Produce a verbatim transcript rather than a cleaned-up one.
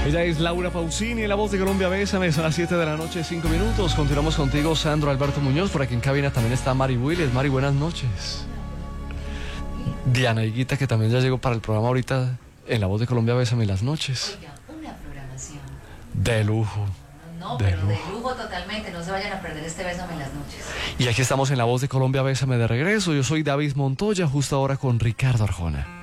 Ella es Laura Pausini, la voz de Colombia Bésame, son las siete de la noche, cinco minutos. Continuamos contigo, Sandro Alberto Muñoz. Por aquí en cabina también está Mari Willis. Mari, buenas noches. Diana Higuita, que también ya llegó para el programa ahorita en la voz de Colombia Bésame las noches. Oiga, una programación De lujo. No, de pero lujo. de lujo totalmente. No se vayan a perder este Bésame en las noches. Y aquí estamos en la voz de Colombia Bésame de regreso. Yo soy David Montoya, justo ahora con Ricardo Arjona.